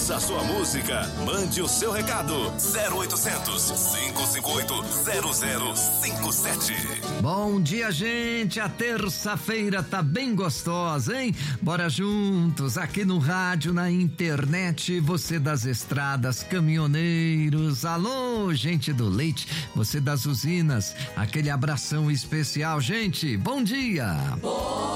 Peça sua música, mande o seu recado. 0800 558 0057. Bom dia, gente. A terça-feira tá bem gostosa, hein? Bora juntos aqui no rádio, na internet, você das estradas, caminhoneiros. Alô, gente do leite, você das usinas, aquele abração especial, gente. Bom dia.